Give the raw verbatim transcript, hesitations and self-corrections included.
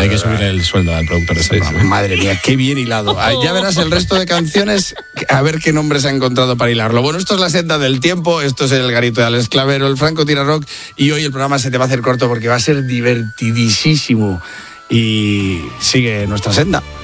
Hay que subir el sueldo al productor de este programa. Madre mía, qué bien hilado. Ya verás el resto de canciones, a ver qué nombres ha encontrado para hilarlo. Bueno, esto es la senda del tiempo, esto es el garito de Alex Clavero, el Franco Tira Rock, y hoy el programa se te va a hacer corto porque va a ser divertidísimo. Y sigue nuestra senda.